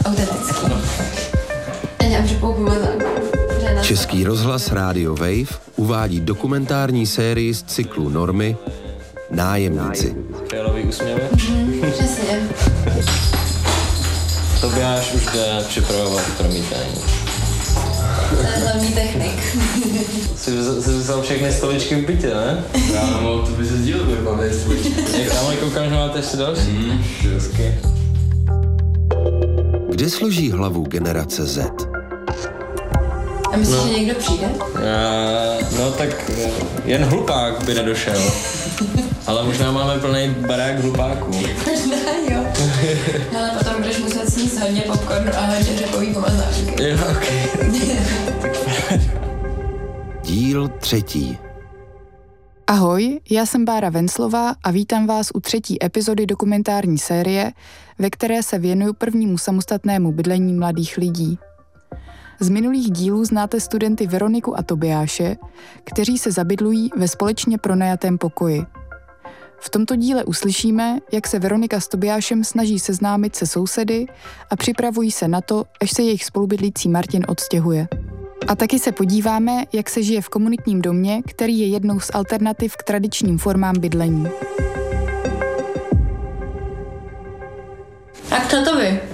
autentický. Já připou pomazánku. Český rozhlas Radio Wave uvádí dokumentární sérii z cyklu Normy Nájemníci. Fialový úsměvy. Přesně. Tobiáš už jde připravovat promítání. To je hlavní technik. Jsi vzal všechny stoličky v bytě, ne? Kámo, to by se sdíl vybavené stoličky. Jak tam koukám, že máte ještě další. Hezky. Kde složí hlavu generace Z? A myslíš, že někdo přijde? No tak jen hlupák by nedošel. Ale možná máme plný barák hlupáků. Možná jo. Ale potom budeš muset sníst hodně popcornu a hodně řepový pomazánky. Jo, okej. Díl 3. Ahoj, já jsem Bára Venclová a vítám vás u 3. epizody dokumentární série, ve které se věnuju prvnímu samostatnému bydlení mladých lidí. Z minulých dílů znáte studenty Veroniku a Tobiáše, kteří se zabydlují ve společně pronajatém pokoji. V tomto díle uslyšíme, jak se Veronika s Tobiášem snaží seznámit se sousedy a připravují se na to, až se jejich spolubydlící Martin odstěhuje. A taky se podíváme, jak se žije v komunitním domě, který je jednou z alternativ k tradičním formám bydlení. Tak co to vy?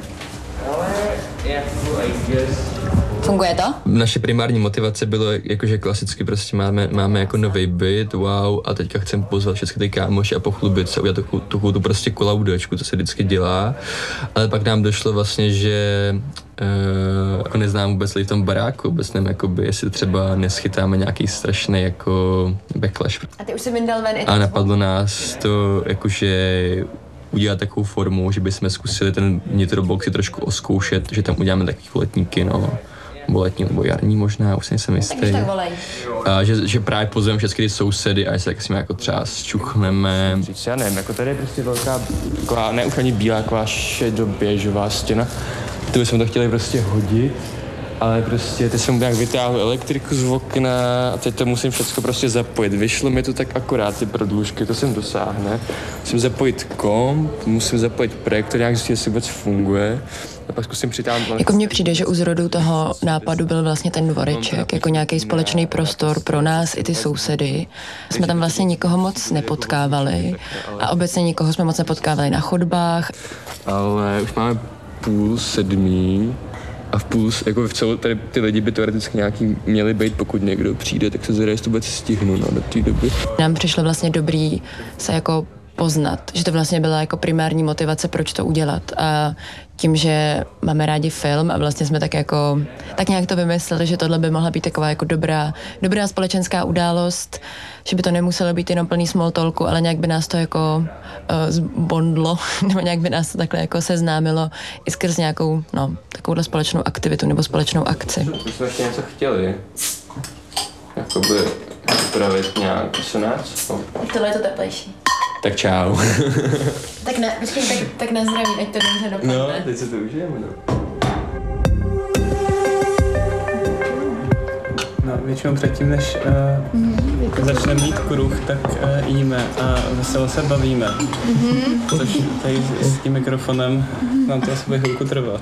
Funguje to? Naše primární motivace bylo jakože klasicky prostě máme jako nový byt, wow, a teďka chceme pozvat všechny ty kámoši a pochlubit se, udělat tu prostě kolaudačku, co se vždycky dělá. Ale pak nám došlo vlastně, že jako neznám vůbec lidi v tom baráku, vůbec nevím, jakoby, jestli třeba neschytáme nějaký strašný jako backlash. A ty už jsi vyndal ven i a napadlo nás to jakože udělat takovou formu, že bychom zkusili ten vnitroblok si trošku oskoušet, že tam uděláme takový letní kino, nebo letní, nebo jarní možná, už jsem jistý. Tak volej. A že právě pozveme všechny ty sousedy a že se tak s nimi jako třeba zčuchneme. Já nevím, jako tady je prostě velká, taková, ne už ani bílá, taková šedoběžová stěna. Tu bychom to chtěli prostě hodit, ale prostě teď jsem nějak vytáhl elektriku z okna a teď to musím všechno prostě zapojit. Vyšlo mi to tak akorát, ty prodlužky, to sem dosáhne. Musím zapojit komp, musím zapojit projektor, nějak zjistit, jestli vůbec funguje. A pak zkusím přitáhnout. Jako mně přijde, že u zrodu toho nápadu byl vlastně ten dvoreček, jako nějaký společný prostor pro nás i ty sousedy. Jsme tam vlastně nikoho moc nepotkávali a obecně nikoho jsme moc nepotkávali na chodbách. Ale už máme 6:30 a jako v celou tady ty lidi by teoreticky nějaký měli být, pokud někdo přijde, tak se zvědá, jestli to vůbec stihnu do té doby. Nám přišlo vlastně dobrý se jako poznat, že to vlastně byla jako primární motivace, proč to udělat. A tím, že máme rádi film a vlastně jsme tak nějak to vymysleli, že tohle by mohla být taková jako dobrá společenská událost, že by to nemuselo být jenom plný small talku, ale nějak by nás to jako zbondlo, nebo nějak by nás to takhle jako seznámilo i skrz nějakou, takovouhle společnou aktivitu nebo společnou akci. My jsme ještě něco chtěli, jakoby upravit nějak, co nás? Tohle je to teplejší. Tak čau. Tak na zdraví, ať to dobře dopadne. No, teď se to užijeme, No, většinou předtím, než začneme mít kruh, tak jíme a veselo se bavíme. Což tady s tím mikrofonem nám to asi chvilku trvá.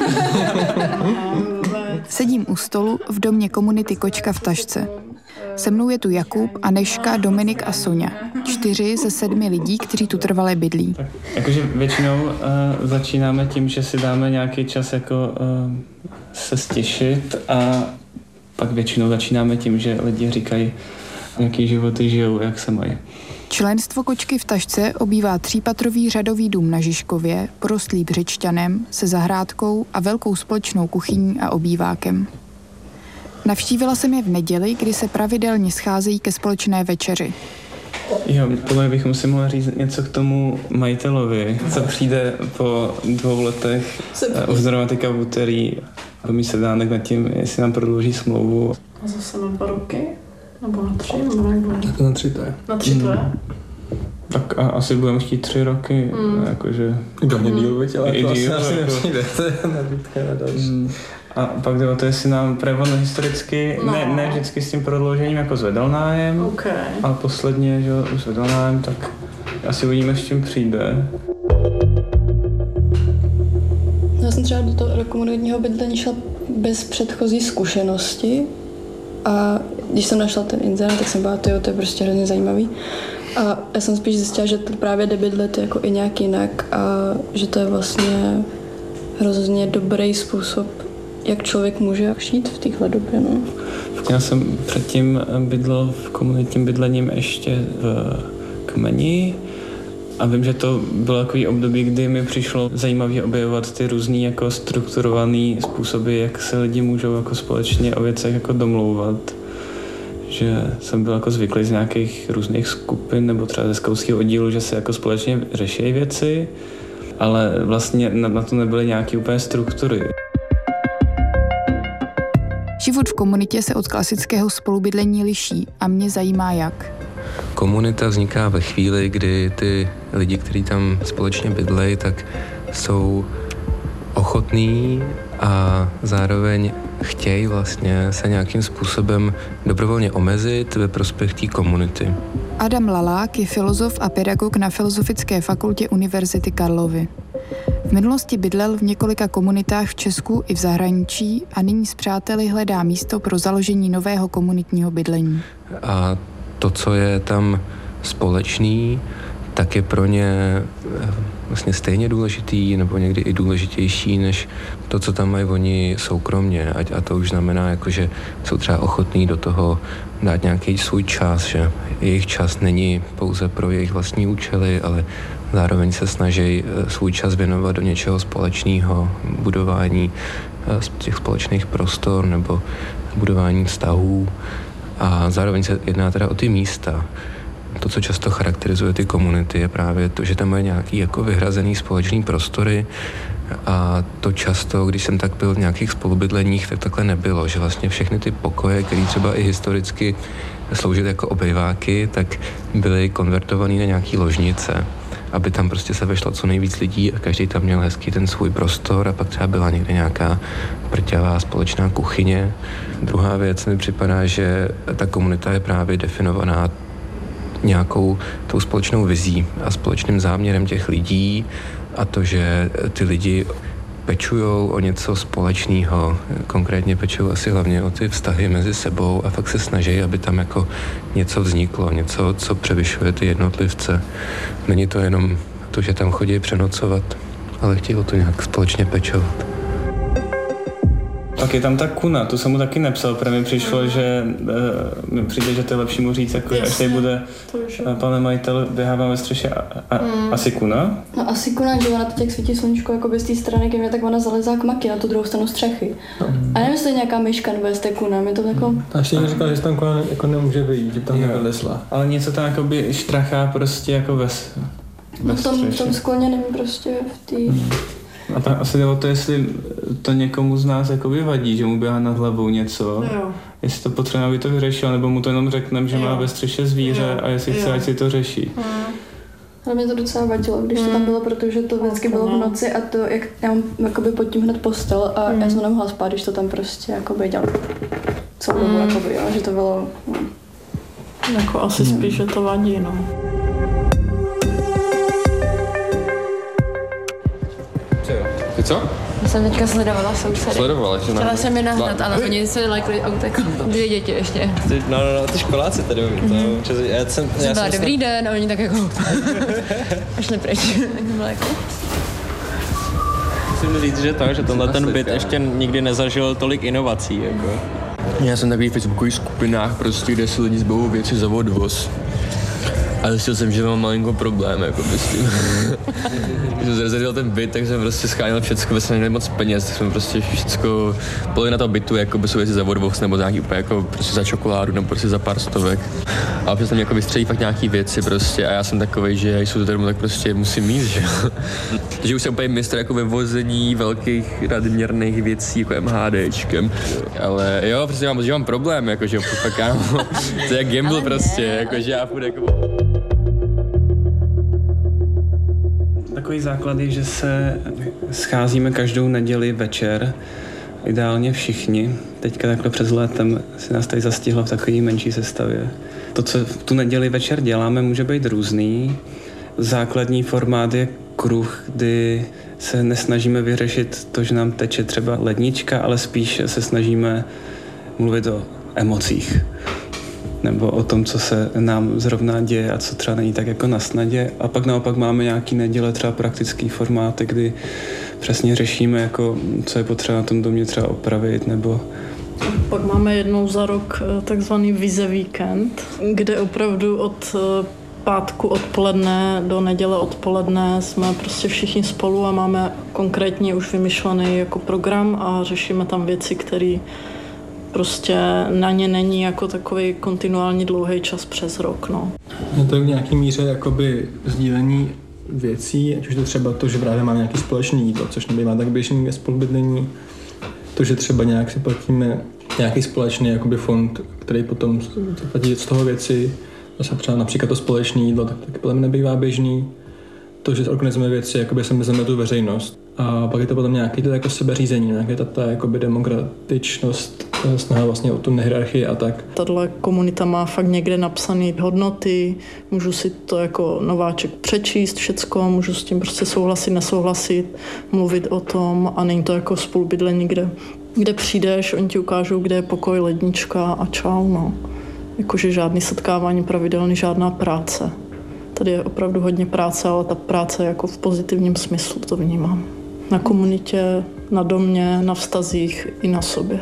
Sedím u stolu v domě komunity Kočka v Tašce. Se mnou je tu Jakub, Anežka, Dominik a Soňa. 4 ze 7 lidí, kteří tu trvale bydlí. Tak, jakože většinou začínáme tím, že si dáme nějaký čas jako se stěšit a pak většinou začínáme tím, že lidi říkají, jaký životy žijou, jak se mají. Členstvo Kočky v Tašce obývá 3patrový řadový dům na Žižkově, porostlý břečťanem, se zahrádkou a velkou společnou kuchyní a obývákem. Navštívila jsem je v neděli, kdy se pravidelně scházejí ke společné večeři. Jo, podle bychom si mohli říct něco k tomu majitelovi, co přijde po 2 letech uzdravovat teďka v úterý. Pomí se dánek nad tím, jestli nám prodlouží smlouvu. A zase na 2 roky? Nebo na 3? Nebo jak bude? Tak na 3 to je. Na 3 to je? Tak a asi budeme chtít 3 roky, jakože... Hodně díl, viď, ale to díl, asi nepřijde, to je nabídka na další. A pak jde o to, jestli nám prevon historicky, ne vždycky s tím prodloužením jako zvedal nájem, ale posledně, že už zvedal nájem, tak asi uvidíme, s čím přijde. Já jsem jsem třeba do komunitního bydlení šla bez předchozí zkušenosti a když jsem našla ten inzerát, tak jsem byla, to je prostě hrozně zajímavý. A já jsem spíš zjistila, že to právě jde bydlet jako i nějak jinak a že to je vlastně hrozně dobrý způsob, jak člověk může žít v téhle době. No. Já jsem předtím bydlel v komunitním bydlením ještě v Kmeni a vím, že to bylo takový období, kdy mi přišlo zajímavě objevovat ty různý jako strukturovaný způsoby, jak se lidi můžou jako společně o věcech jako domlouvat. Že jsem byl jako zvyklý z nějakých různých skupin nebo třeba ze skautského oddílu, že se jako společně řeší věci, ale vlastně na to nebyly nějaké úplně struktury. Život v komunitě se od klasického spolubydlení liší a mě zajímá jak. Komunita vzniká ve chvíli, kdy ty lidi, kteří tam společně bydlejí, tak jsou ochotní a zároveň chtějí vlastně se nějakým způsobem dobrovolně omezit ve prospěch té komunity. Adam Lalák je filozof a pedagog na Filozofické fakultě Univerzity Karlovy. V minulosti bydlel v několika komunitách v Česku i v zahraničí a nyní s přáteli hledá místo pro založení nového komunitního bydlení. A to, co je tam společný, tak je pro ně vlastně stejně důležitý nebo někdy i důležitější než to, co tam mají oni soukromně. A to už znamená, jako, že jsou třeba ochotní do toho dát nějaký svůj čas, že jejich čas není pouze pro jejich vlastní účely, ale zároveň se snaží svůj čas věnovat do něčeho společného, budování těch společných prostor nebo budování vztahů. A zároveň se jedná teda o ty místa. To, co často charakterizuje ty komunity, je právě to, že tam mají nějaký jako vyhrazený společný prostory a to často, když jsem tak byl v nějakých spolubydleních, tak takhle nebylo, že vlastně všechny ty pokoje, které třeba i historicky sloužily jako obýváky, tak byly konvertované na nějaký ložnice, aby tam prostě se vešlo co nejvíc lidí a každý tam měl hezký ten svůj prostor a pak třeba byla někde nějaká prťavá společná kuchyně. Druhá věc mi připadá, že ta komunita je právě definovaná nějakou tou společnou vizí a společným záměrem těch lidí a to, že ty lidi pečujou o něco společného, konkrétně pečují asi hlavně o ty vztahy mezi sebou a fakt se snaží, aby tam jako něco vzniklo, něco, co převyšuje ty jednotlivce. Není to jenom to, že tam chodí přenocovat, ale chtějí o to nějak společně pečovat. Pak je tam ta kuna, tu jsem mu taky nepsal, protože mi přišlo, že mi přijde, že to je lepší mu říct, jako, až tady bude pane majitel, běhávám ve střeše asi kuna. No asi kuna, že ona teď jak svítí sluníčko jako z té strany ke mně, tak ona zalezá k maky na tu druhou stranu střechy. A nevím, jestli je nějaká myška nebo jestli je kuna, mi to jako... A ještě někdo říkal, že tam kuna jako nemůže vyjít, že tam nevylezla. Ale něco tam jakoby štrachá prostě jako ve v tom skloněném prostě v té... A tak asi jde o to, jestli to někomu z nás jako vyvadí, že mu běhá nad hlavou něco. Jo. Jestli to potřebuje, aby to vyřešil, nebo mu to jenom řekneme, že má ve střeše zvíře a jestli chce, ať si to řeší. Ale mě to docela vadilo, když to tam bylo, protože to vždycky bylo v noci a to, jak já mám jakoby pod tím hned postel a já jsem nemohla spát, když to tam prostě jakoby dělal celou dobu, jakoby, jo, že to bylo... Jako asi spíš, že to vadí, no. Co? Já jsem teďka sledovala sousedy. Sledovala, že chtěla jsem je nahnat, ale oni se lekli autek. 2 děti ještě. No, ty školáci tady já jsem byla dobrý den a oni tak jako a šli pryč. Musím říct, že tenhle ten byt ještě nikdy nezažil tolik inovací. Jako. Já jsem takový v facebookových skupinách, prostě, kde si lidi zbavou věci za odvoz. A zjistil jsem, že mám malinko problém, jako s tím. Když jsem zrezervoval ten byt, tak jsem prostě scháněl všecko, jsem neměl moc peněz, tak jsem prostě všecko, polovina toho bytu, jako by jsou věci za odvoz, nebo nějaký úplně jako prostě za čokoládu, nebo prostě za pár stovek. A občas tam jako vystřelí fakt nějaký věci prostě a já jsem takovej, že jsou to termo, tak prostě musím mít, že jo. Takže už jsem úplně mistr jako ve vození velkých nadměrných věcí, jako MHDčkem. Ale jo, prostě mám problém, jako že fakt kámo, to je jak gamble prostě, jako že já půjdu jako... Takový základ je, že se scházíme každou neděli večer, ideálně všichni. Teďka takhle před létem si nás tady zastihlo v takové menší sestavě. To, co v tu neděli večer děláme, může být různý. Základní formát je kruh, kdy se nesnažíme vyřešit to, že nám teče třeba lednička, ale spíš se snažíme mluvit o emocích. Nebo o tom, co se nám zrovna děje a co třeba není tak jako na snadě. A pak naopak máme nějaký neděle třeba praktický formáty, kdy přesně řešíme, jako, co je potřeba na tom domě třeba opravit, nebo... Pak máme jednou za rok takzvaný vize víkend, kde opravdu od pátku odpoledne do neděle odpoledne jsme prostě všichni spolu a máme konkrétně už vymyšlený jako program a řešíme tam věci, které prostě na ně není jako takový kontinuální dlouhý čas přes rok. No. Je to v nějaký míře jakoby sdílení věcí, ať už to třeba to, že právě máme nějaký společný jídlo, což nebývá tak běžný ve spolubydlení, to, že třeba nějak si platíme nějaký společný jakoby fond, který potom platí z toho věci, zase třeba například to společné jídlo, tak podle mě nebývá běžný. To, že organizujeme věci, jakoby semizeme tu veřejnost. A pak je to potom nějaký to jako sebeřízení, nějaká ta jakoby demokratičnost, snaha vlastně o tu nehierarchii a tak. Tato komunita má fakt někde napsané hodnoty, můžu si to jako nováček přečíst všecko, můžu s tím prostě souhlasit, nesouhlasit, mluvit o tom a není to jako spolubydlení, kde přijdeš, oni ti ukážou, kde je pokoj, lednička a čau, no. Jakože žádný setkávání pravidelný, žádná práce. Tady je opravdu hodně práce, ale ta práce jako v pozitivním smyslu to vnímám. Na komunitě, na domě, na vztazích i na sobě.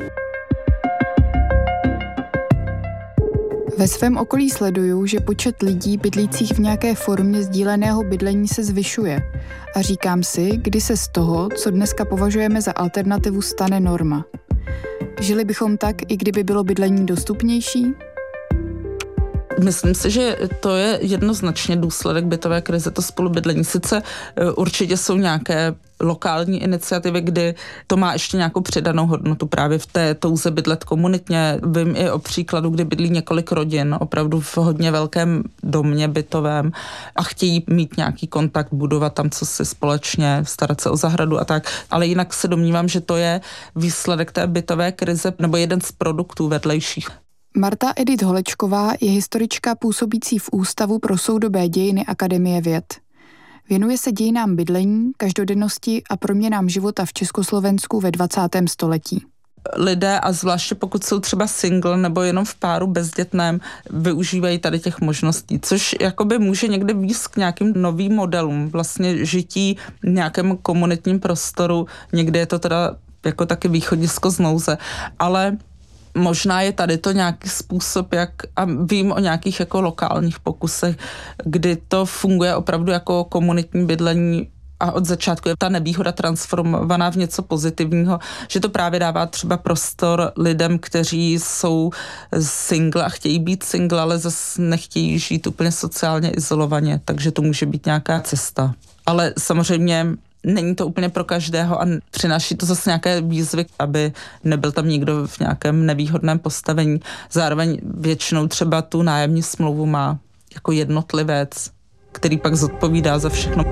Ve svém okolí sleduju, že počet lidí bydlících v nějaké formě sdíleného bydlení se zvyšuje. A říkám si, kdy se z toho, co dneska považujeme za alternativu, stane norma. Žili bychom tak, i kdyby bylo bydlení dostupnější? Myslím si, že to je jednoznačně důsledek bytové krize, to spolubydlení. Sice určitě jsou nějaké lokální iniciativy, kdy to má ještě nějakou přidanou hodnotu právě v té touze bydlet komunitně. Vím i o příkladu, kdy bydlí několik rodin, opravdu v hodně velkém domě bytovém a chtějí mít nějaký kontakt, budovat tam cosi společně, starat se o zahradu a tak. Ale jinak se domnívám, že to je výsledek té bytové krize nebo jeden z produktů vedlejších. Marta Edith Holečková je historička působící v Ústavu pro soudobé dějiny Akademie věd. Věnuje se dějinám bydlení, každodennosti a proměnám života v Československu ve 20. století. Lidé, a zvláště pokud jsou třeba single nebo jenom v páru bezdětném, využívají tady těch možností, což jakoby může někdy vést k nějakým novým modelům, vlastně žití v nějakém komunitním prostoru, někdy je to teda jako taky východisko z nouze, ale možná je tady to nějaký způsob, jak, a vím o nějakých jako lokálních pokusech, kdy to funguje opravdu jako komunitní bydlení a od začátku je ta nevýhoda transformovaná v něco pozitivního, že to právě dává třeba prostor lidem, kteří jsou single a chtějí být single, ale zase nechtějí žít úplně sociálně izolovaně, takže to může být nějaká cesta. Ale samozřejmě není to úplně pro každého a přináší to zase nějaké výzvy, aby nebyl tam nikdo v nějakém nevýhodném postavení. Zároveň většinou třeba tu nájemní smlouvu má jako jednotlivec, který pak zodpovídá za všechno.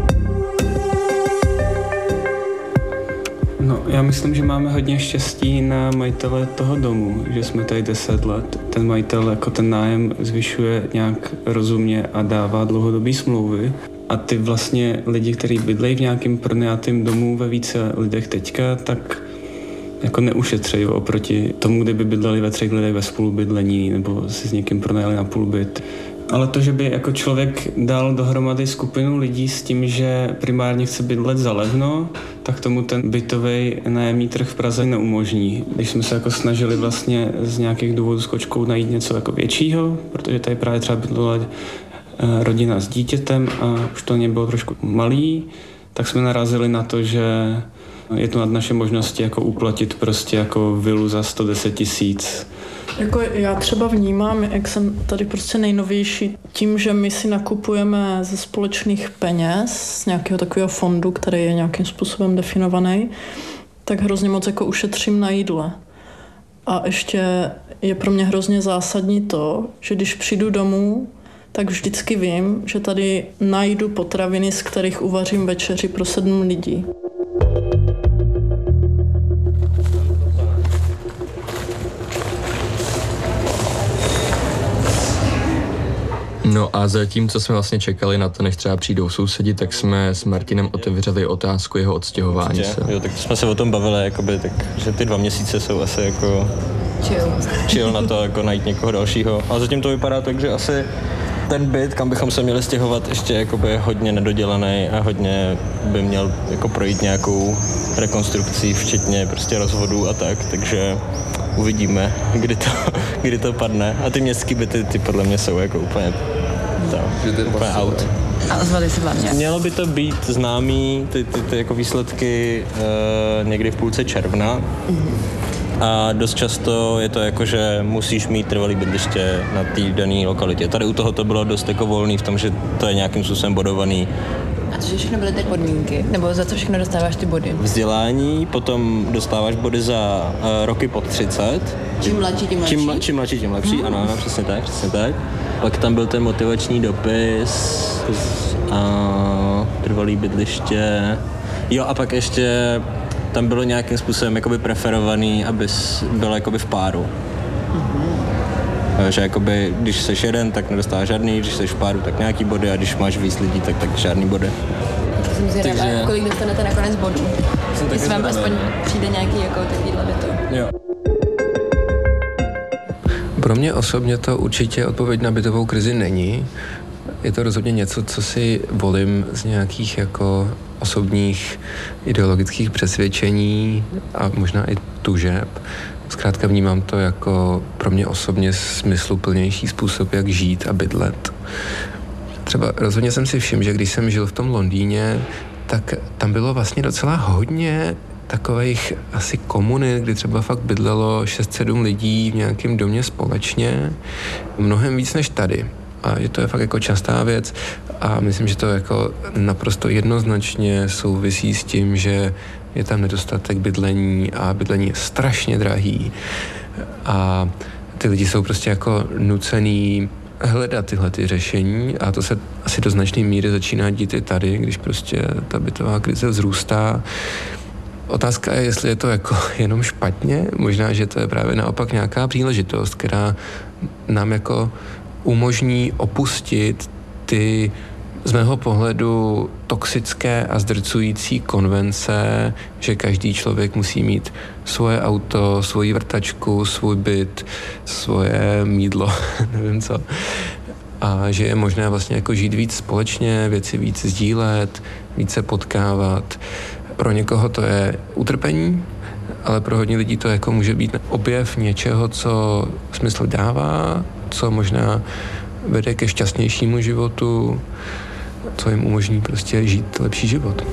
No, já myslím, že máme hodně štěstí na majitele toho domu, že jsme tady 10 let. Ten majitel jako ten nájem zvyšuje nějak rozumně a dává dlouhodobý smlouvy. A ty vlastně lidi, kteří bydlejí v nějakém pronajatém domu ve více lidech teďka, tak jako neušetřejí oproti tomu, kdyby bydleli ve 3 lidech ve spolubydlení nebo si s někým pronajali na půlbyt. Ale to, že by jako člověk dal dohromady skupinu lidí s tím, že primárně chce bydlet za levno, tak tomu ten bytový nájemní trh v Praze neumožní. Když jsme se jako snažili vlastně z nějakých důvodů s kočkou najít něco jako většího, protože tady právě třeba bydlela rodina s dítětem a už to bylo trošku malý, tak jsme narazili na to, že je to nad naše možnosti jako uplatit prostě jako vilu za 110 000. Jako já třeba vnímám, jak jsem tady prostě nejnovější, tím, že my si nakupujeme ze společných peněz, z nějakého takového fondu, který je nějakým způsobem definovaný, tak hrozně moc jako ušetřím na jídle. A ještě je pro mě hrozně zásadní to, že když přijdu domů, tak vždycky vím, že tady najdu potraviny, z kterých uvařím večeři pro 7 lidí. No, No a zatím, co jsme vlastně čekali na to, než třeba přijdou sousedi, tak jsme s Martinem otevřeli otázku jeho odstěhování se. Jo, tak jsme se o tom bavili, jakoby, tak, že ty 2 měsíce jsou asi jako chill na to, jako najít někoho dalšího. A zatím to vypadá tak, že asi ten byt, kam bychom se měli stěhovat, ještě jakoby hodně nedodělaný a hodně by měl jako projít nějakou rekonstrukcí, včetně prostě rozvodů a tak, takže uvidíme, kdy to padne. A ty městský byty, ty podle mě jsou jako úplně out. A ozvali se vám nějak? Mělo by to být známý, ty jako výsledky někdy v půlce června. A dost často je to jako, že musíš mít trvalý bydliště na té dané lokalitě. Tady u toho to bylo dost jako volný v tom, že to je nějakým způsobem bodovaný. A co všechno byly ty podmínky? Nebo za co všechno dostáváš ty body? Vzdělání, potom dostáváš body za roky pod 30. Čím mladší, tím lepší? Čím mladší, tím lepší, ano, přesně tak. Pak tam byl ten motivační dopis a trvalý bydliště. Jo, a pak ještě tam bylo nějakým způsobem jakoby preferovaný, abys byl jakoby v páru. Že jakoby, když jsi jeden, tak nedostáváš žádný, když jsi v páru, tak nějaký body a když máš víc lidí, tak žádný body. To jsem zvědavá, kolik dostanete nakonec bodů? Jestli vám aspoň přijde nějaký jako takovýhle věto. Jo. Pro mě osobně to určitě odpověď na bytovou krizi není. Je to rozhodně něco, co si volím z nějakých jako osobních ideologických přesvědčení a možná i tužeb. Zkrátka vnímám to jako pro mě osobně smysluplnější způsob, jak žít a bydlet. Třeba rozhodně jsem si všiml, že když jsem žil v tom Londýně, tak tam bylo vlastně docela hodně takových asi komunit, kdy třeba fakt bydlelo 6-7 lidí v nějakém domě společně, mnohem víc než tady. A to je fakt jako častá věc a myslím, že to jako naprosto jednoznačně souvisí s tím, že je tam nedostatek bydlení a bydlení je strašně drahý a ty lidi jsou prostě jako nucený hledat tyhle ty řešení a to se asi do značné míry začíná dít i tady, když prostě ta bytová krize vzrůstá. Otázka je, jestli je to jako jenom špatně, možná, že to je právě naopak nějaká příležitost, která nám jako umožní opustit ty z mého pohledu toxické a zdrcující konvence, že každý člověk musí mít svoje auto, svoji vrtačku, svůj byt, svoje mýdlo, nevím co. A že je možné vlastně jako žít víc společně, věci víc sdílet, víc se potkávat. Pro někoho to je utrpení, ale pro hodně lidí to jako může být objev něčeho, co smysl dává, co možná vede ke šťastnějšímu životu, co jim umožní prostě žít lepší život.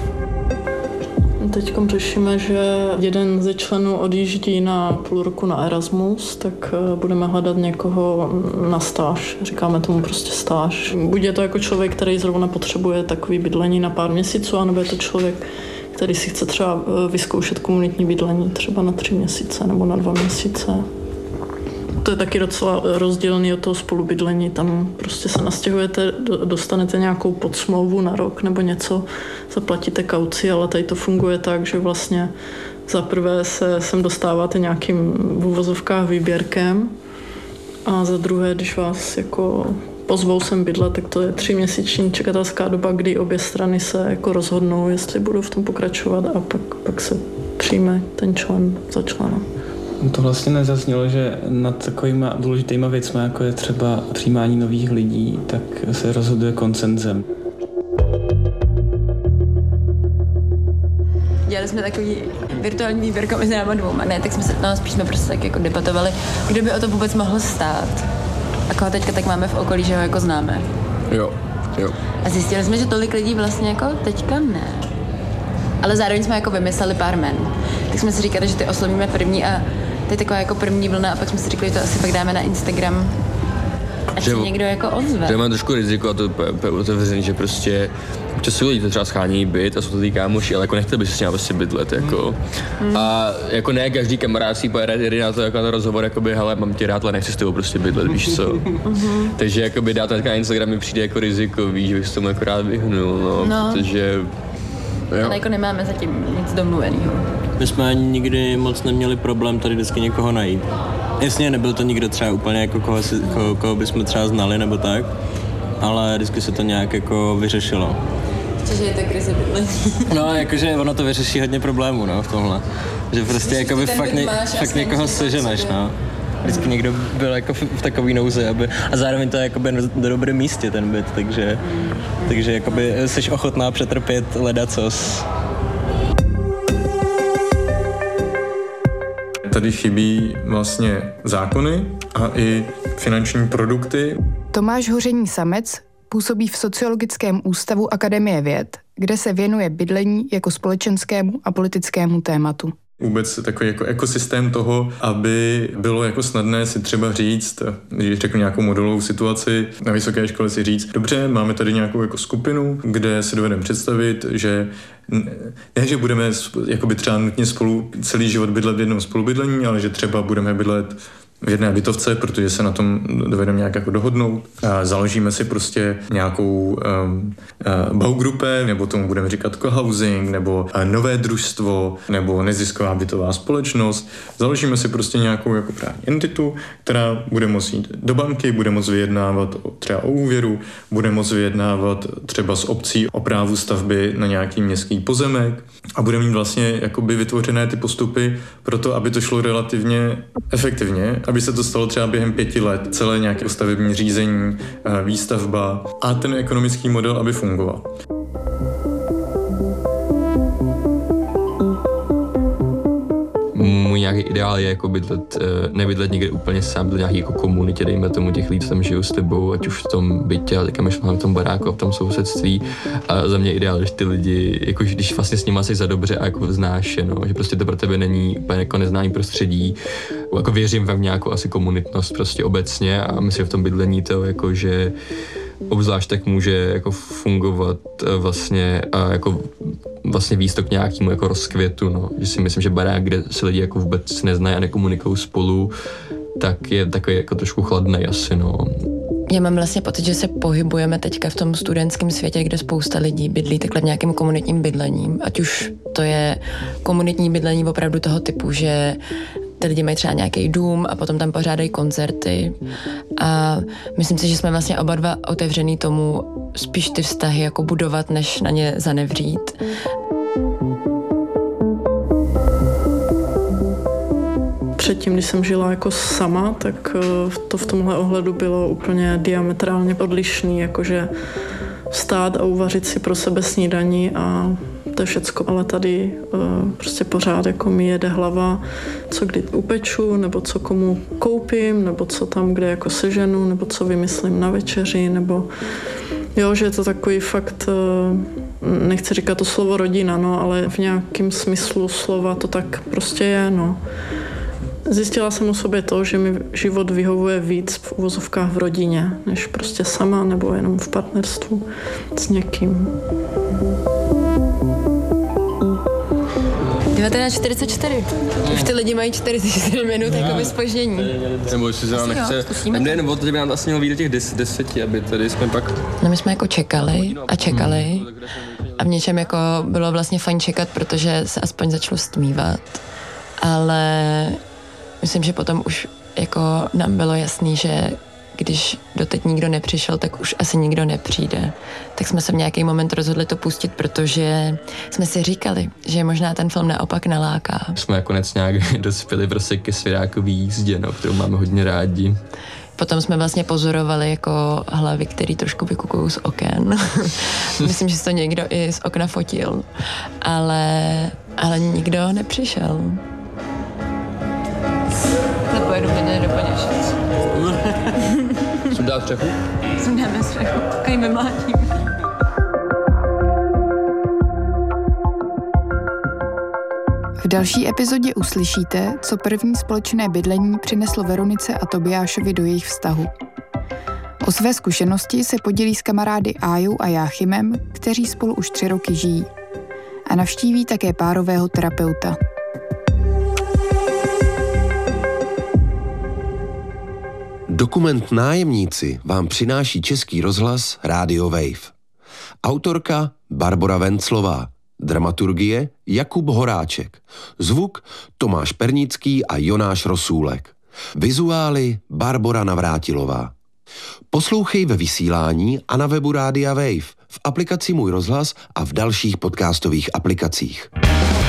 Teď řešíme, že jeden ze členů odjíždí na půl roku na Erasmus, tak budeme hledat někoho na stáž. Říkáme tomu prostě stáž. Buď je to jako člověk, který zrovna potřebuje takový bydlení na pár měsíců, anebo je to člověk, který si chce třeba vyzkoušet komunitní bydlení třeba na 3 měsíce nebo na 2 měsíce. To je taky docela rozdílný od toho spolubydlení. Tam prostě se nastěhujete, dostanete nějakou podsmlouvu na rok nebo něco, zaplatíte kauci, ale tady to funguje tak, že vlastně za prvé se sem dostáváte nějakým v uvozovkách výběrkem a za druhé, když vás jako pozvou sem bydlet, tak to je 3měsíční čekatelská doba, kdy obě strany se jako rozhodnou, jestli budou v tom pokračovat a pak se přijme ten člen za člena. To vlastně nezaznělo, že nad takovýma důležitýma věcmi, jako je třeba přijímání nových lidí, tak se rozhoduje konsenzem. Dělali jsme takový virtuální výběrko mezi náma dvouma, ne, tak jsme se, spíš jsme prostě tak jako debatovali, kdo by o to vůbec mohl stát. A koho teďka tak máme v okolí, že ho jako známe. Jo. A zjistili jsme, že tolik lidí vlastně jako teďka ne. Ale zároveň jsme jako vymysleli pár jmen. Tak jsme si říkali, že ty oslovíme první a to je taková jako první vlna a pak jsme si říkali, že to asi pak dáme na Instagram. Ať se někdo jako ozve. To má trošku riziko a to je otevřený, že prostě občas jsou lidi, to třeba schání byt a jsou to ty kámoši, ale jako nechtěl by se s ním prostě bydlet, jako. A jako ne každý kamarád si pojede na to, jako na rozhovor, jakoby, hele, mám tě rád, ale nechci s tebou prostě bydlet, víš co. Takže jakoby dát na Instagram mi přijde jako rizikový, že bych se tomu jako rád vyhnul, no. Protože jo. Ale jako nemáme zatím nic domluvenýho. My jsme ani nikdy moc neměli problém tady vždycky někoho najít. Jasně, nebyl to nikdo třeba úplně jako koho bychom třeba znali nebo tak, ale vždycky se to nějak jako vyřešilo. Že je to krize bydlení. No, jakože ono to vyřeší hodně problémů, no, v tomhle. Že prostě jakoby fakt někoho seženeš, no. Vždycky někdo byl jako v takový nouzi, a zároveň to je jakoby na dobrém místě ten byt, takže jakoby jsi ochotná přetrpět ledacos. Tady chybí vlastně zákony a i finanční produkty. Tomáš Hoření Samec působí v Sociologickém ústavu Akademie věd, kde se věnuje bydlení jako společenskému a politickému tématu. Vůbec takový jako ekosystém toho, aby bylo jako snadné si třeba říct, když řeknu nějakou modelovou situaci na vysoké škole, si říct, dobře, máme tady nějakou jako skupinu, kde si dovedeme představit, že ne, že budeme jakoby třeba nutně spolu celý život bydlet v jednom spolubydlení, ale že třeba budeme bydlet v jedné bytovce, protože se na tom dovedeme nějak jako dohodnout. Založíme si prostě nějakou baugruppe, nebo tomu budeme říkat cohousing, nebo nové družstvo, nebo nezisková bytová společnost. Založíme si prostě nějakou jako právní entitu, která bude moct jít do banky, bude moct vyjednávat třeba o úvěru, bude moct vyjednávat třeba s obcí o právu stavby na nějaký městský pozemek a bude mít vlastně jakoby vytvořené ty postupy pro to, aby to šlo relativně efektivně, aby se to stalo třeba během 5 let, celé nějaké stavební řízení, výstavba a ten ekonomický model, aby fungoval. Můj nějaký ideál je jako nebydlet někde úplně sám, do nějaký jako komunitě, dejme tomu těch lidí, co tam žijou s tebou, ať už v tom bytě, ale teďka myšlám v tom baráku a v tom sousedství. A za mě ideál, že ty lidi, jako když vlastně s nimi jsi za dobře a jako znáš je, no, že prostě to pro tebe není úplně jako neznámý prostředí. Jako věřím v nějakou asi komunitnost prostě obecně a myslím, že v tom bydlení to jako, že obzvlášť tak může jako fungovat vlastně a jako vlastně výstok k nějakému jako rozkvětu, no. Že si myslím, že barák, kde se lidi jako vůbec neznají a nekomunikují spolu, tak je takový jako trošku chladnej asi, no. Já mám vlastně pocit, že se pohybujeme teďka v tom studentském světě, kde spousta lidí bydlí takhle v nějakém komunitním bydlením, ať už to je komunitní bydlení opravdu toho typu, že ty lidi mají třeba nějaký dům a potom tam pořádají koncerty a myslím si, že jsme vlastně oba dva otevřený tomu spíš ty vztahy jako budovat, než na ně zanevřít. Předtím, když jsem žila jako sama, tak to v tomhle ohledu bylo úplně diametrálně odlišný, jakože vstát a uvařit si pro sebe snídani a to je všecko, ale tady prostě pořád jako mi jede hlava, co kdy upeču, nebo co komu koupím, nebo co tam kde jako seženu, nebo co vymyslím na večeři, nebo jo, že je to takový fakt, nechci říkat to slovo rodina, no, ale v nějakém smyslu slova to tak prostě je, no. Zjistila jsem o sobě to, že mi život vyhovuje víc v uvozovkách v rodině, než prostě sama nebo jenom v partnerstvu s někým. 19:44. Už ty lidi mají 44 minut jako zpoždění. Nebo jestli se nám nechce. Nebo to by nám asi mělo výjít těch 10, aby tady jsme pak... No my jsme jako čekali a čekali a v něčem jako bylo vlastně fajn čekat, protože se aspoň začalo stmívat. Ale myslím, že potom už jako nám bylo jasný, že když doteď nikdo nepřišel, tak už asi nikdo nepřijde. Tak jsme se v nějaký moment rozhodli to pustit, protože jsme si říkali, že možná ten film naopak naláká. Jsme nakonec nějak dospěli prostě ke svěrákový jízdě, no, kterou máme hodně rádi. Potom jsme vlastně pozorovali jako hlavy, který trošku vykukují z oken. Myslím, že se to někdo i z okna fotil. Ale nikdo nepřišel. Zapojedu mě do Paněšic. Sundá střechu? Sundáme střechu. Kaj vymlátím. V další epizodě uslyšíte, co první společné bydlení přineslo Veronice a Tobiášovi do jejich vztahu. O své zkušenosti se podělí s kamarády Ájou a Jáchymem, kteří spolu už 3 roky žijí. A navštíví také párového terapeuta. Dokument Nájemníci vám přináší Český rozhlas Rádio Wave. Autorka Barbora Venclová, dramaturgie Jakub Horáček, zvuk Tomáš Pernický a Jonáš Rosůlek, vizuály Barbora Navrátilová. Poslouchej ve vysílání a na webu Rádia Wave, v aplikaci Můj rozhlas a v dalších podcastových aplikacích.